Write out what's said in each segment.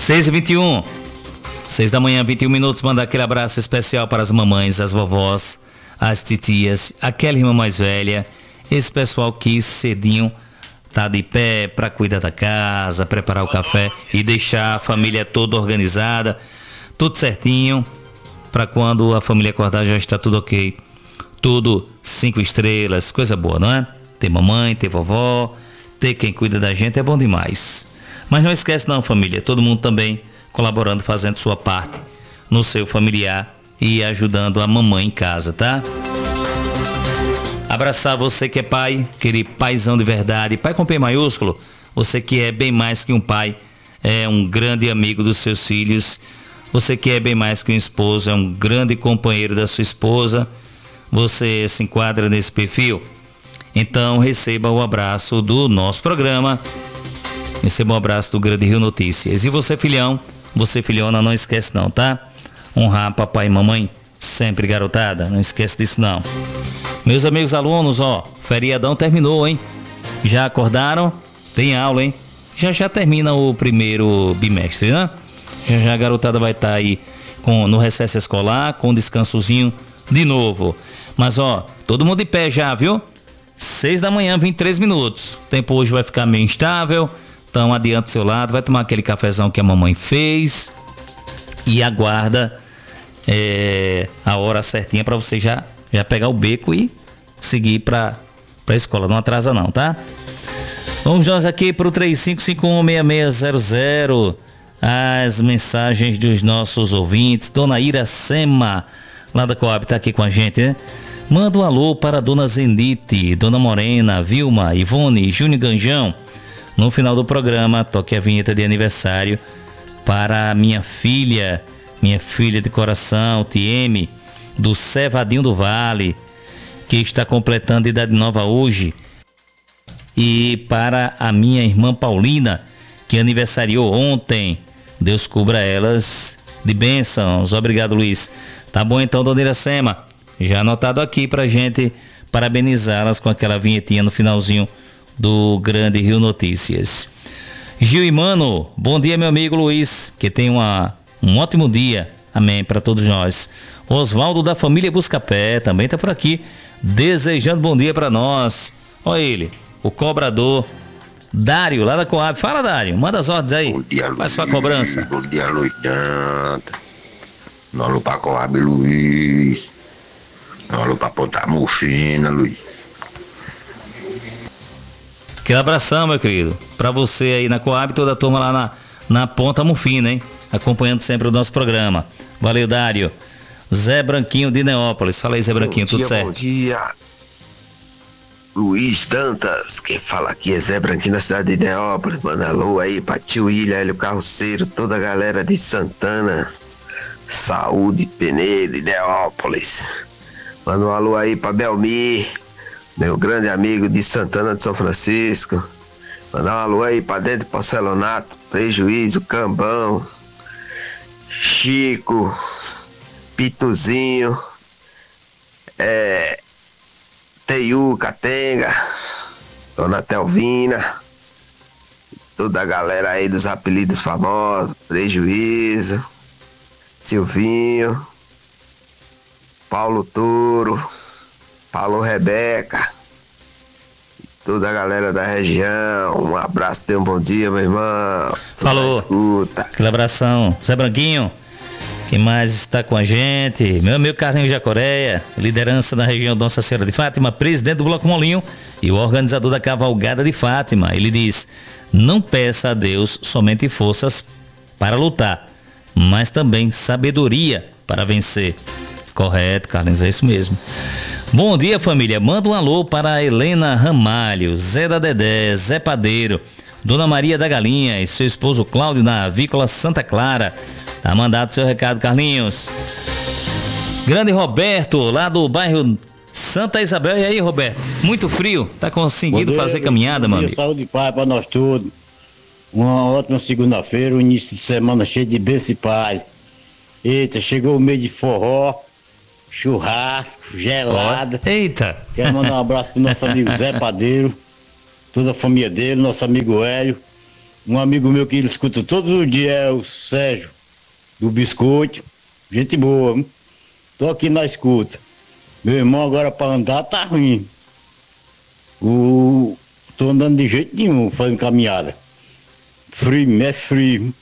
6h21. 6 da manhã, 21 minutos. Mandar aquele abraço especial para as mamães, as vovós, as titias, aquela irmã mais velha, esse pessoal que cedinho tá de pé para cuidar da casa, preparar o café e deixar a família toda organizada, tudo certinho, para quando a família acordar já está tudo ok. Tudo 5 estrelas, coisa boa, não é? Ter mamãe, ter vovó, ter quem cuida da gente é bom demais. Mas não esquece não, família, todo mundo também colaborando, fazendo sua parte no seu familiar e ajudando a mamãe em casa, tá? Abraçar você que é pai, aquele paizão de verdade, pai com P maiúsculo, você que é bem mais que um pai, é um grande amigo dos seus filhos, você que é bem mais que um esposo, é um grande companheiro da sua esposa, você se enquadra nesse perfil? Então receba o abraço do nosso programa, receba um abraço do Grande Rio Notícias. E você, filhão, você, filhona, não esquece não, tá? Honrar papai e mamãe sempre, garotada, não esquece disso não. Meus amigos alunos, ó, feriadão terminou, hein? Já acordaram? Tem aula, hein? Já termina o primeiro bimestre, né? Já a garotada vai estar aí no recesso escolar, com um descansozinho de novo. Mas ó, todo mundo de pé já, viu? 6 da manhã, 23 minutos. O tempo hoje vai ficar meio instável, então adianta o seu lado, vai tomar aquele cafezão que a mamãe fez e aguarda a hora certinha para você já pegar o beco e seguir pra escola. Não atrasa não, tá? Vamos nós aqui pro 35516600. As mensagens dos nossos ouvintes. Dona Iracema, lá da Coab, tá aqui com a gente, né? Manda um alô para a Dona Zenite, Dona Morena, Vilma, Ivone, Júnior Ganjão. No final do programa, toque a vinheta de aniversário para minha filha de coração, Tieme, do Cevadinho do Vale, que está completando idade nova hoje. E para a minha irmã Paulina, que aniversariou ontem. Deus cubra elas de bênçãos. Obrigado, Luiz. Tá bom então, Dona Iracema. Já anotado aqui pra gente parabenizá-las com aquela vinhetinha no finalzinho do Grande Rio Notícias. Gil e Mano, bom dia, meu amigo Luiz. Que tenha um ótimo dia. Amém, para todos nós. Oswaldo da família Buscapé também tá por aqui, desejando bom dia para nós. Olha ele, o cobrador Dário, lá da Coab. Fala, Dário, manda as ordens aí. Bom dia, Luiz. Faz sua cobrança. Bom dia, Luiz. Não alô pra Coab, Luiz. Não alô pra Ponta Mufina, Luiz. Aquele abração, meu querido, pra você aí na Coab, toda a turma lá na Ponta Mufina, hein? Acompanhando sempre o nosso programa. Valeu, Dário. Zé Branquinho de Neópolis. Fala aí, Zé Branquinho, tudo certo? Bom dia. Luiz Dantas, quem fala aqui é Zé Branquinho da cidade de Neópolis. Manda alô aí pra tio William, Hélio Carroceiro, toda a galera de Santana, Saúde, Penedo e Neópolis. Manda um alô aí pra Belmir, meu grande amigo de Santana de São Francisco. Manda um alô aí pra dentro de Porcelonato, Prejuízo, Cambão, Chico, Pituzinho, Teiu, Catenga, Dona Telvina, toda a galera aí dos apelidos famosos, Prejuízo, Silvinho, Paulo Touro, Paulo Rebeca, toda a galera da região. Um abraço, tenha um bom dia, meu irmão. Falou. Escuta. Aquele abração. Zé Branquinho, quem mais está com a gente? Meu amigo Carlinhos Jacoreia, liderança da região Nossa Senhora de Fátima, presidente do Bloco Molinho e o organizador da Cavalgada de Fátima. Ele diz: não peça a Deus somente forças para lutar, mas também sabedoria para vencer. Correto, Carlinhos, é isso mesmo. Bom dia, família. Manda um alô para a Helena Ramalho, Zé da Dedé, Zé Padeiro, Dona Maria da Galinha e seu esposo Cláudio na Avícola Santa Clara. Tá mandado seu recado, Carlinhos. Grande Roberto, lá do bairro Santa Isabel. E aí, Roberto? Muito frio? Tá conseguindo fazer caminhada, mano? Saúde e paz pra nós todos. Uma ótima segunda-feira, um início de semana cheio de bênção e paz. Eita, chegou o mês de forró, churrasco, gelada. Eita! Quero mandar um abraço pro nosso amigo Zé Padeiro, toda a família dele, nosso amigo Hélio, Um amigo meu que ele escuta todos os dias é o Sérgio, do Biscoito. Gente boa, hein? Tô aqui na escuta. Meu irmão agora pra andar tá ruim. Tô andando de jeito nenhum, fazendo caminhada. Frio, é frio.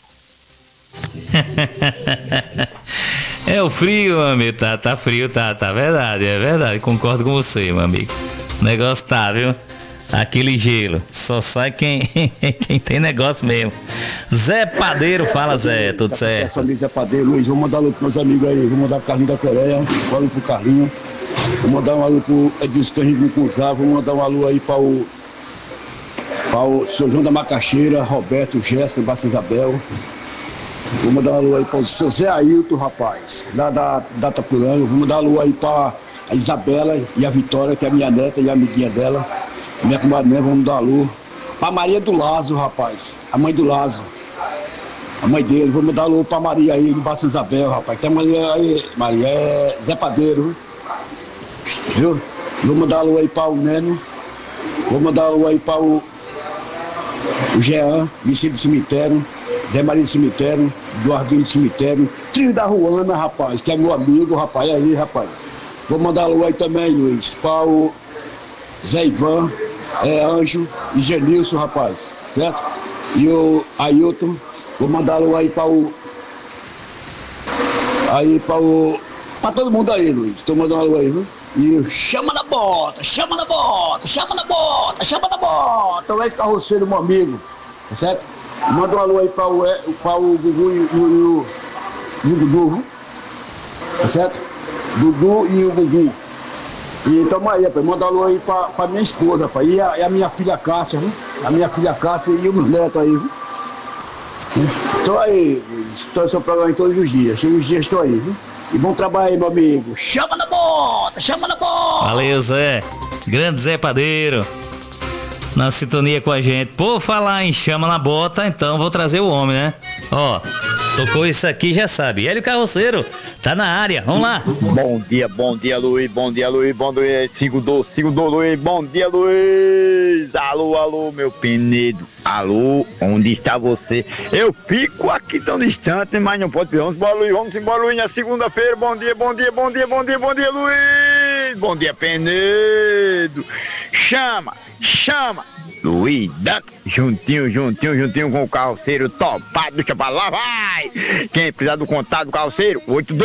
É o frio, meu amigo, tá frio, tá verdade, é verdade, concordo com você, meu amigo. O negócio tá, viu? Aquele gelo, só sai quem tem negócio mesmo. Zé Padeiro, fala Zé, tudo certo? Essa amiga Zé Padeiro, Luiz, vou mandar alô pros meus amigos aí, vou mandar pro Carlinho da Coreia, um alô pro Carlinho, vou mandar um alô pro Edilson Canjigo Cruzar, vou mandar um alô aí para o seu João da Macaxeira, Roberto, Jéssica, Basta Isabel. Vou mandar um alô aí para o seu Zé Ailton, rapaz, lá da Tapuranga. Vou mandar um alô aí para a Isabela e a Vitória, que é a minha neta e a amiguinha dela. Minha comadre mesmo, vamos dar um alô. Para Maria do Lázaro, rapaz, a mãe do Lázaro. A mãe dele, vou mandar um alô para Maria aí, no Basta Isabel, rapaz. Tem Maria aí, Maria é Zé Padeiro, viu? Vou mandar um alô aí para o Neno. Vou mandar um alô aí para o Jean, Vicente do Cemitério. Zé Maria do Cemitério, Eduardinho do Cemitério, Trio da Ruana, rapaz, que é meu amigo, rapaz, aí, rapaz. Vou mandar alô aí também, Luiz, para o Zé Ivan, Anjo e Genilson, rapaz, certo? E o Ailton, vou mandar alô aí para todo mundo aí, Luiz, tô mandando alô aí, viu? E chama na bota, chama na bota, chama na bota, chama na bota, o Ed Carroceiro, meu amigo, tá certo? Manda um alô aí para o Gugu e o Dudu, viu? Tá certo? Dudu e o Gugu. E tamo aí, rapaz. Manda um alô aí pra minha esposa, rapaz. E a minha filha Cássia, viu? A minha filha Cássia e os meus netos aí, viu? Tô aí, estou no seu programa em todos os dias. Todos os dias estou aí, viu? E bom trabalho aí, meu amigo. Chama na bota, chama na bota. Valeu, Zé. Grande Zé Padeiro. Na sintonia com a gente. Por falar em chama na bota, então vou trazer o homem, né? Ó, tocou isso aqui, já sabe. Hélio Carroceiro, tá na área, vamos lá. Bom dia, Luiz, bom dia, Luiz, bom dia, Luiz. Alô, meu Penedo, alô, onde está você? Eu fico aqui tão distante, mas não pode, vamos embora, Luiz, na segunda-feira, bom dia, Luiz, bom dia, Penedo, chama, Luiz, juntinho com o carroceiro topado do Chapalá, lá vai! Quem precisar do contato do carroceiro,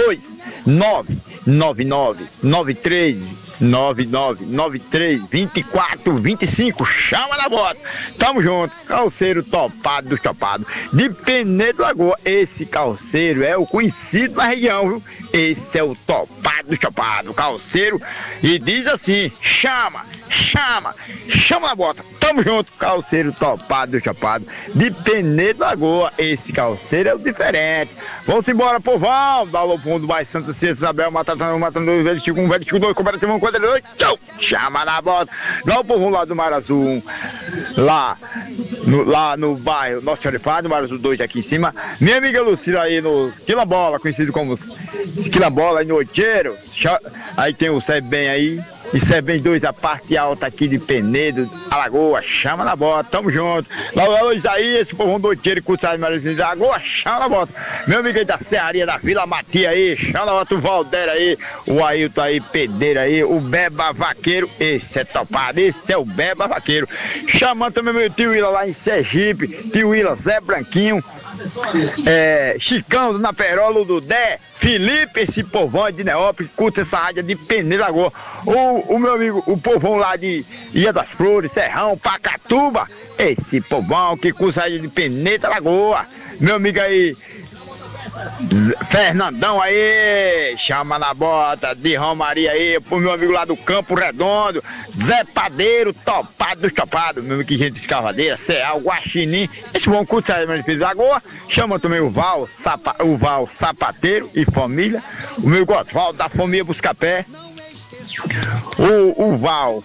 82999932425, chama na bota, tamo junto, carroceiro topado do Chapado, de Penedo Lagoa, esse carroceiro é o conhecido na região, viu? Esse é o topado do Chapado, carroceiro, e diz assim, chama na bota, tamo junto, calceiro topado do Chapado, de Penedo Lagoa, esse calceiro é o diferente. Vamos embora, povão, dá o fundo mais Santa Cecília, Isabel, matando dois, velho Chico 1, velho Chico 2, cooperativa 1, 42, tchau, chama na bota, dá o povão lá do Mar Azul, lá no bairro Nossa Senhora de Fátima, Mar Azul 2 aqui em cima, minha amiga Lucila aí nos Quilombola, conhecido como Quilombola aí no Oiteiro, aí tem o Seb bem aí, e Sebem 2, a parte alta aqui de Penedo, Alagoas, chama na bota, tamo junto. Lá Isaías, esse povão doideiro, Cursado Maravilhoso, Alagoas, chama na bota. Meu amigo aí da Serraria, da Vila Matia aí, chama na bota, o Valder aí, o Ailton aí, Pedreiro aí, o Beba Vaqueiro, esse é topado, esse é o Beba Vaqueiro. Chamando também meu tio Willa lá em Sergipe, tio Willa, Zé Branquinho, Chicão do Naperola, do Dé, Felipe, esse povão de Neópolis, curta essa rádio de Penedo Lagoa. O meu amigo, o povão lá de Ilha das Flores, Serrão, Pacatuba, esse povão que curta a rádio de Penedo Lagoa. Meu amigo aí, Fernandão aí, chama na bota, de Romaria aí, pro meu amigo lá do Campo Redondo, Zé Padeiro, topado dos topados, meu amigo que gente de escavadeira, Ceal, Guaxinim, esse bom curso aí, mas fez Lagoa, chama também o Val Sapateiro e família, o meu Osvaldo da família Buscapé, o Val,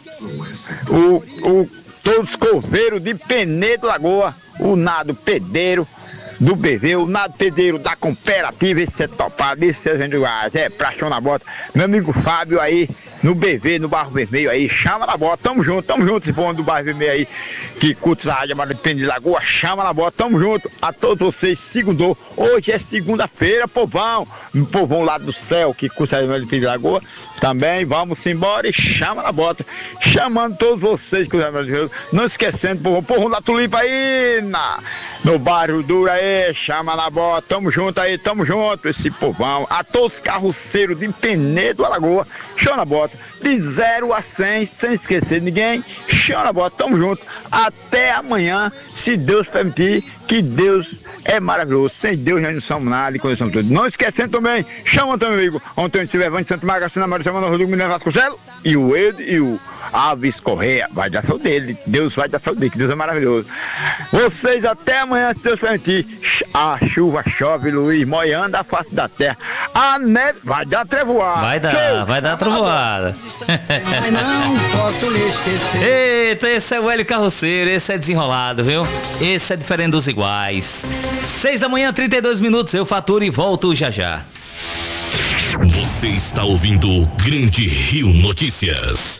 todos coveiros de Penedo Lagoa, o Nado Pedreiro, do BV, o Nado Pedreiro da Cooperativa, esse é topado, esse é Zé, pra chão na bota. Meu amigo Fábio aí, no BV, no Barro Vermelho aí, chama na bota, tamo junto, esse povo do Barro Vermelho aí, que curte essa rádio Amarelo de Penido de Lagoa, chama na bota, tamo junto, a todos vocês, segundou, hoje é segunda-feira, povão lá do céu, que curte a rádio Amarelo de Penido de Lagoa, também vamos embora e chama na bota, chamando todos vocês, que não esquecendo, povão da Tulipa aí, no bairro Duro aí, chama na bota, tamo junto aí, tamo junto, esse povão, a todos os carroceiros de Penedo, Alagoa, chama na bota, de 0 a 100, sem esquecer de ninguém, chama na bota, tamo junto, até amanhã, se Deus permitir, que Deus é maravilhoso, sem Deus nós não somos nada e conhecemos tudo. Não esquecendo também, chama também, amigo, Antônio Silvevante, Santo Magacina, Mário Semana, Rodrigo Mineiro Vasconcelos, e o Ed e o Alves Correia, vai dar saúde dele, Deus vai dar saúde dele, que Deus é maravilhoso. Vocês até amanhã, se Deus permitir, a chuva chove, Luiz, moiando a face da terra, a neve vai dar trevoada. Vai dar trevoada. Mas não posso lhe esquecer. Eita, esse é o Hélio Carroceiro, esse é desenrolado, viu? Esse é diferente dos iguais. 6 da manhã, 32 minutos, eu faturo e volto já já. Você está ouvindo o Grande Rio Notícias.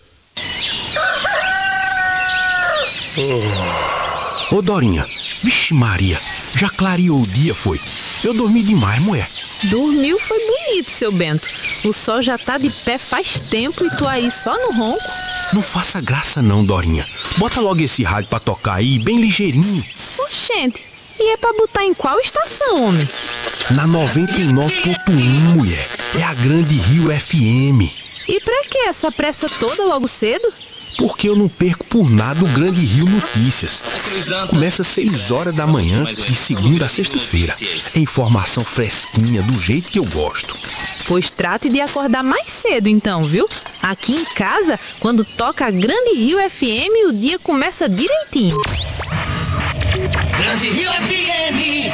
Ô Dorinha, vixe Maria, já clareou o dia, foi? Eu dormi demais, mulher. Dormiu foi bonito, seu Bento. O sol já tá de pé faz tempo e tu aí só no ronco. Não faça graça não, Dorinha. Bota logo esse rádio pra tocar aí, bem ligeirinho. Oxente, e é pra botar em qual estação, homem? Na 99.1, mulher. É a Grande Rio FM. E pra que essa pressa toda logo cedo? Porque eu não perco por nada o Grande Rio Notícias. Começa às 6 horas da manhã, de segunda a sexta-feira. É informação fresquinha, do jeito que eu gosto. Pois trate de acordar mais cedo então, viu? Aqui em casa, quando toca a Grande Rio FM, o dia começa direitinho. Grande Rio FM.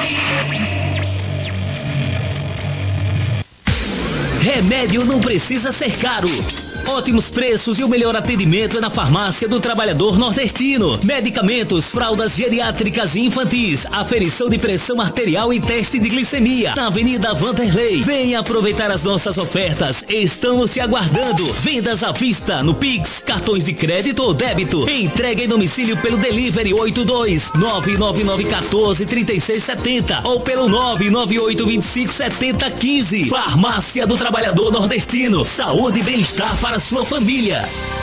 Remédio não precisa ser caro. Ótimos preços e o melhor atendimento é na Farmácia do Trabalhador Nordestino. Medicamentos, fraldas geriátricas e infantis, aferição de pressão arterial e teste de glicemia. Na Avenida Vanderlei. Venha aproveitar as nossas ofertas. Estamos te aguardando. Vendas à vista no Pix, cartões de crédito ou débito. Entrega em domicílio pelo Delivery 82-99914-3670 ou pelo 998257015. Farmácia do Trabalhador Nordestino. Saúde e bem-estar para sua família.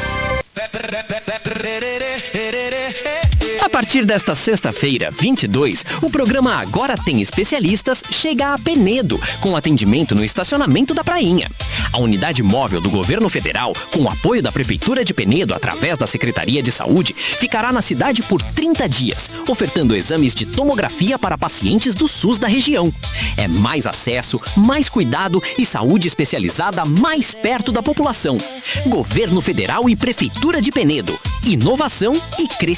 A partir desta sexta-feira, 22, o programa Agora Tem Especialistas chega a Penedo, com atendimento no estacionamento da Prainha. A unidade móvel do governo federal, com o apoio da Prefeitura de Penedo através da Secretaria de Saúde, ficará na cidade por 30 dias, ofertando exames de tomografia para pacientes do SUS da região. É mais acesso, mais cuidado e saúde especializada mais perto da população. Governo Federal e Prefeitura de Penedo. Inovação e crescimento.